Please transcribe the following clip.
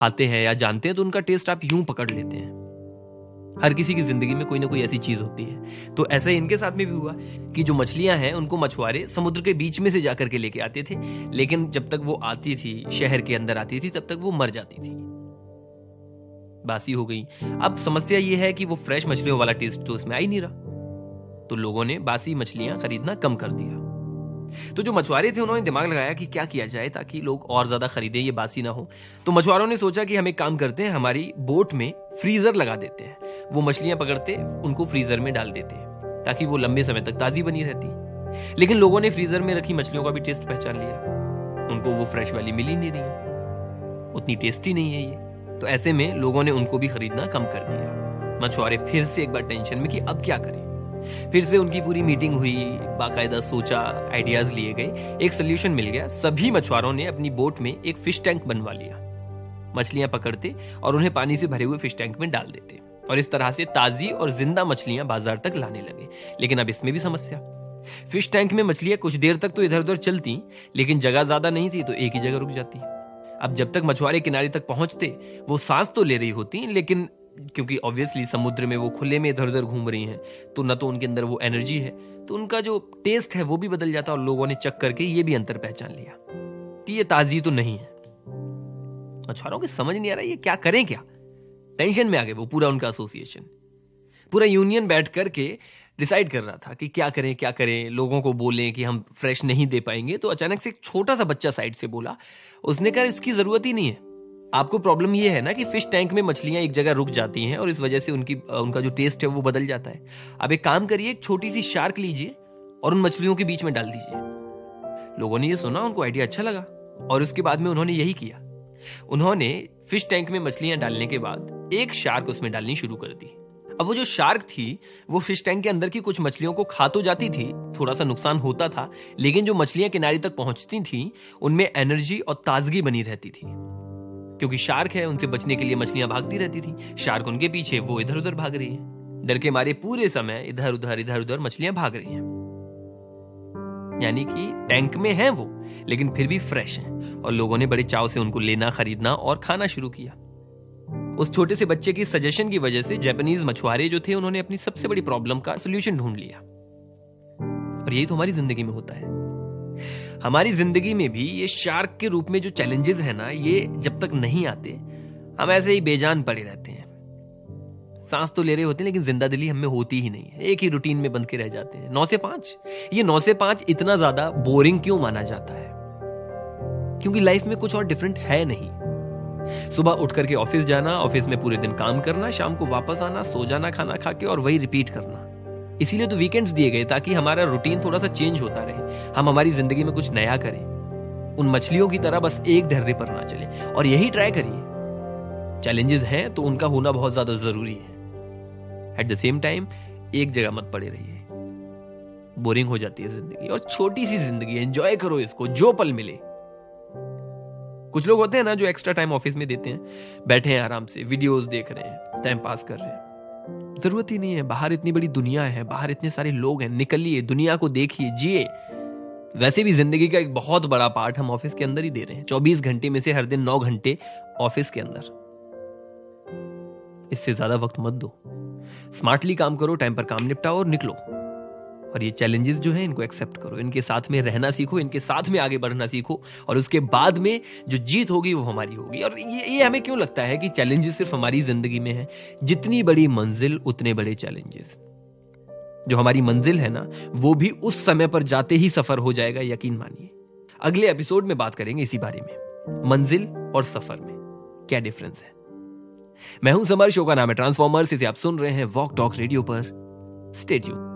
आते हैं या जानते हैं तो उनका टेस्ट आप यूं पकड़ लेते हैं। हर किसी की जिंदगी में कोई ना कोई ऐसी चीज होती है। तो ऐसा ही इनके साथ में भी हुआ कि जो मछलियां हैं उनको मछुआरे समुद्र के बीच में से जाकर के लेके आते थे, लेकिन जब तक वो आती थी, शहर के अंदर आती थी, तब तक वो मर जाती थी, बासी हो गई। अब समस्या ये है कि वो फ्रेश मछलियों वाला टेस्ट तो उसमें आ ही नहीं रहा, तो लोगों ने बासी मछलियां खरीदना कम कर दिया। तो जो मछुआरे थे उन्होंने दिमाग लगाया कि क्या किया जाए ताकि लोग और ज्यादा खरीदें, ये बासी ना हो। तो मछुआरों ने सोचा कि हम एक काम करते हैं, हमारी बोट में फ्रीजर लगा देते हैं। वो मछलियां पकड़ते, उनको फ्रीजर में डाल देते हैं ताकि वो लंबे समय तक ताजी बनी रहती। लेकिन लोगों ने फ्रीजर में रखी मछलियों का भी टेस्ट पहचान लिया, उनको वो फ्रेश वाली मिल ही नहीं रही है, उतनी टेस्टी नहीं है ये। तो ऐसे में लोगों ने उनको भी खरीदना कम कर दिया। मछुआरे फिर से एक बार टेंशन में कि अब क्या करें। फिर से उनकी पूरी मीटिंग हुई, बाकायदा सोचा, आइडियाज लिए गए, एक सोल्यूशन मिल गया। सभी मछुआरों ने अपनी बोट में एक फिश टैंक बनवा लिया। मछलियां पकड़ते और उन्हें पानी से भरे हुए फिश टैंक में डाल देते और इस तरह से ताजी और जिंदा मछलियां बाजार तक लाने लगे। लेकिन अब इसमें भी समस्या, फिश टैंक में मछलियां कुछ देर तक तो इधर उधर चलती, लेकिन जगह ज्यादा नहीं थी तो एक ही जगह रुक जाती। अब जब तक मछुआरे किनारे तक पहुंचते वो सांस तो ले रही होती, लेकिन क्योंकि ऑब्वियसली समुद्र में वो खुले में इधर उधर घूम रही हैं, तो न तो उनके अंदर वो एनर्जी है, तो उनका जो टेस्ट है वो भी बदल जाता। और लोगों ने चख करके ये भी अंतर पहचान लिया कि ये ताजी तो नहीं है। मछुआरों को समझ नहीं आ रहा ये क्या करें क्या। टेंशन में आ गए वो, पूरा उनका एसोसिएशन, पूरा यूनियन बैठ करके डिसाइड कर रहा था कि क्या करें, लोगों को बोलें कि हम फ्रेश नहीं दे पाएंगे। तो अचानक से एक छोटा सा बच्चा साइड से बोला, उसने कहा इसकी जरूरत ही नहीं है। आपको प्रॉब्लम ये है ना कि फिश टैंक में मछलियां एक जगह रुक जाती हैं और इस वजह से उनका जो टेस्ट है वो बदल जाता है। अब एक काम करिए, एक छोटी सी शार्क लीजिए और उन मछलियों के बीच में डाल दीजिए। लोगों ने ये सुना, उनको आइडिया अच्छा लगा और उसके बाद में उन्होंने यही किया। उन्होंने फिश टैंक में मछलियां डालने के बाद एक शार्क उसमें डालनी शुरू कर दी। अब वो जो शार्क थी वो फिश टैंक के अंदर की कुछ मछलियों को खा तो जाती थी, थोड़ा सा नुकसान होता था, लेकिन जो मछलियां किनारे तक पहुंचती थी उनमें एनर्जी और ताजगी बनी रहती थी। क्योंकि शार्क है, उनसे बचने के लिए मछलियां भागती रहती थी, शार्क उनके पीछे, वो इधर उधर भाग रही है। डर के मारे पूरे समय इधर उधर मछलियां भाग रही हैं। यानी कि टैंक में है वो, लेकिन फिर भी फ्रेश हैं और लोगों ने बड़े चाव से उनको लेना, खरीदना और खाना शुरू किया। उस छोटे से बच्चे की सजेशन की वजह से जापानीज मछुआरे जो थे उन्होंने अपनी सबसे बड़ी प्रॉब्लम का सोल्यूशन ढूंढ लिया। और यही तो हमारी जिंदगी में होता है। हमारी जिंदगी में भी ये शार्क के रूप में जो चैलेंजेस है ना, ये जब तक नहीं आते हम ऐसे ही बेजान पड़े रहते हैं। सांस तो ले रहे होते हैं लेकिन जिंदा दिली हमें होती ही नहीं है, एक ही रूटीन में बंद के रह जाते हैं। 9 से 5, ये 9 से 5 इतना ज्यादा बोरिंग क्यों माना जाता है? क्योंकि लाइफ में कुछ और डिफरेंट है नहीं। सुबह उठ करके ऑफिस जाना, ऑफिस में पूरे दिन काम करना, शाम को वापस आना, सो जाना खाना खा के और वही रिपीट करना। इसीलिए तो वीकेंड्स दिए गए ताकि हमारा रूटीन थोड़ा सा चेंज होता रहे, हम हमारी जिंदगी में कुछ नया करें, उन मछलियों की तरह बस एक ढर्रे पर ना चले। और यही ट्राई करिए। चैलेंजेस हैं तो उनका होना बहुत ज्यादा जरूरी है। एट द सेम टाइम एक जगह मत पड़े रहिए, बोरिंग हो जाती है जिंदगी। और छोटी सी जिंदगी, एंजॉय करो इसको, जो पल मिले। कुछ लोग होते हैं ना जो एक्स्ट्रा टाइम ऑफिस में देते हैं, बैठे हैं आराम से, वीडियोस देख रहे हैं, टाइम पास कर रहे हैं। जरूरत ही नहीं है, बाहर इतनी बड़ी दुनिया है, बाहर इतने सारे लोग हैं, निकलिए, दुनिया को देखिए, जिए। वैसे भी जिंदगी का एक बहुत बड़ा पार्ट हम ऑफिस के अंदर ही दे रहे हैं। 24 घंटे में से हर दिन 9 घंटे ऑफिस के अंदर, इससे ज्यादा वक्त मत दो। स्मार्टली काम करो, टाइम पर काम निपटाओ और निकलो। और ये चैलेंजेस जो हैं इनको एक्सेप्ट करो, इनके साथ में रहना सीखो, इनके साथ में आगे बढ़ना सीखो, और उसके बाद में जो जीत होगी वो हमारी होगी। और ये हमें क्यों लगता है कि चैलेंजेस सिर्फ हमारी जिंदगी में है? जितनी बड़ी मंजिल उतने बड़े चैलेंजेस। जो हमारी मंजिल है ना, वो भी उस समय पर जाते ही सफर हो जाएगा, यकीन मानिए। अगले एपिसोड में बात करेंगे इसी बारे में, मंजिल और सफर में क्या डिफरेंस है। मैं हूं समर, शो का नाम है ट्रांसफॉर्मर्स, इसे आप सुन रहे हैं वॉक टॉक रेडियो पर। Stay tuned.